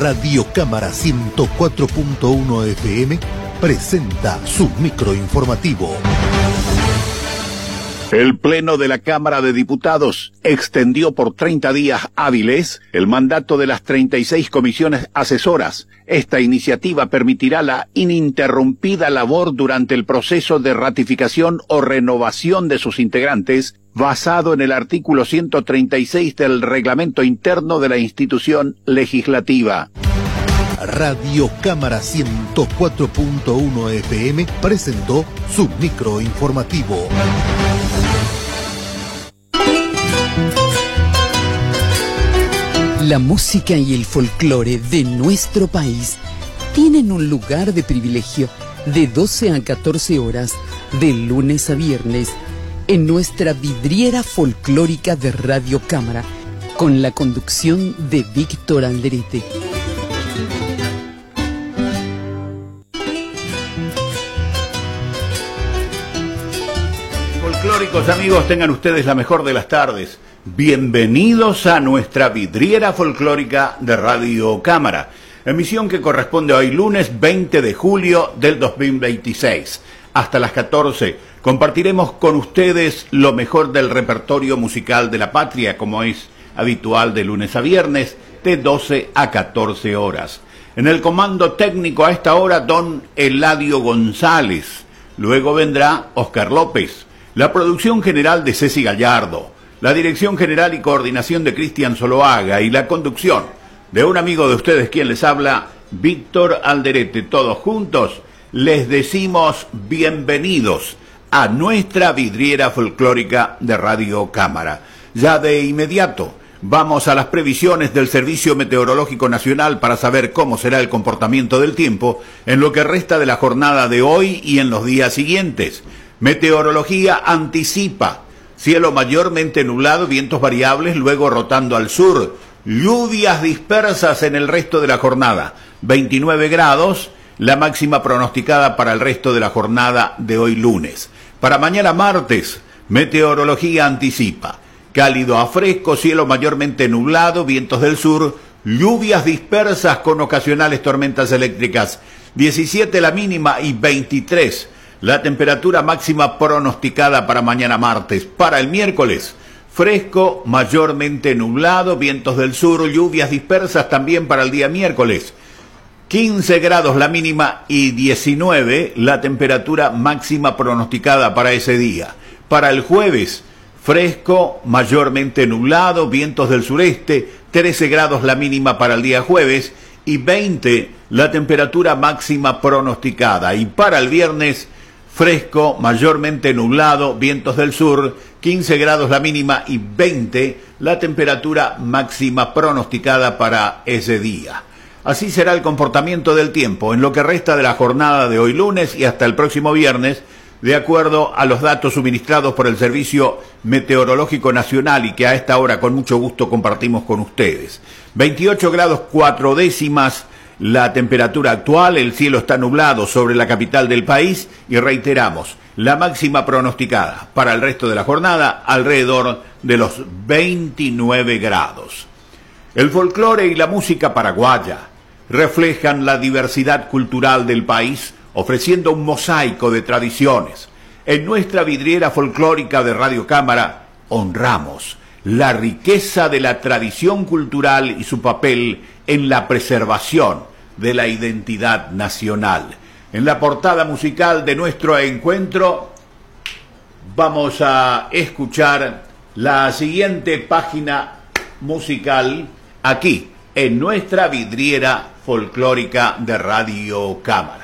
Radio Cámara 104.1 FM presenta su microinformativo. El Pleno de la Cámara de Diputados extendió por 30 días hábiles el mandato de las 36 comisiones asesoras. Esta iniciativa permitirá la ininterrumpida labor durante el proceso de ratificación o renovación de sus integrantes, basado en el artículo 136 del reglamento interno de la institución legislativa. Radio Cámara 104.1 FM presentó su microinformativo. La música y el folclore de nuestro país tienen un lugar de privilegio de 12 a 14 horas, de lunes a viernes, en nuestra vidriera folclórica de Radio Cámara, con la conducción de Víctor Alderete. Folclóricos amigos, tengan ustedes la mejor de las tardes. Bienvenidos a nuestra vidriera folclórica de Radio Cámara, emisión que corresponde a hoy lunes 20 de julio del 2026. Hasta las 14 compartiremos con ustedes lo mejor del repertorio musical de la patria, como es habitual de lunes a viernes, de 12 a 14 horas. En el comando técnico a esta hora, don Eladio González. Luego vendrá Oscar López. La producción general de Ceci Gallardo. La dirección general y coordinación de Cristian Zoloaga y la conducción de un amigo de ustedes quien les habla, Víctor Alderete. Todos juntos les decimos bienvenidos a nuestra vidriera folclórica de Radio Cámara. Ya de inmediato vamos a las previsiones del Servicio Meteorológico Nacional para saber cómo será el comportamiento del tiempo en lo que resta de la jornada de hoy y en los días siguientes. Meteorología anticipa cielo mayormente nublado, vientos variables, luego rotando al sur. Lluvias dispersas en el resto de la jornada. 29 grados, la máxima pronosticada para el resto de la jornada de hoy lunes. Para mañana martes, meteorología anticipa cálido a fresco, cielo mayormente nublado, vientos del sur, lluvias dispersas con ocasionales tormentas eléctricas. 17 la mínima y 23 la temperatura máxima pronosticada para mañana martes. Para el miércoles, fresco, mayormente nublado, vientos del sur, lluvias dispersas también para el día miércoles. 15 grados la mínima y 19 la temperatura máxima pronosticada para ese día. Para el jueves, fresco, mayormente nublado, vientos del sureste, 13 grados la mínima para el día jueves y 20 la temperatura máxima pronosticada. Y para el viernes, fresco, mayormente nublado, vientos del sur, 15 grados la mínima y 20 la temperatura máxima pronosticada para ese día. Así será el comportamiento del tiempo en lo que resta de la jornada de hoy lunes y hasta el próximo viernes, de acuerdo a los datos suministrados por el Servicio Meteorológico Nacional y que a esta hora con mucho gusto compartimos con ustedes. 28 grados 4 décimas la temperatura actual, el cielo está nublado sobre la capital del país y reiteramos, la máxima pronosticada para el resto de la jornada alrededor de los 29 grados. El folclore y la música paraguaya reflejan la diversidad cultural del país, ofreciendo un mosaico de tradiciones. En nuestra vidriera folclórica de Radio Cámara honramos la riqueza de la tradición cultural y su papel en la preservación de la identidad nacional. En la portada musical de nuestro encuentro vamos a escuchar la siguiente página musical aquí en nuestra vidriera folclórica de Radio Cámara.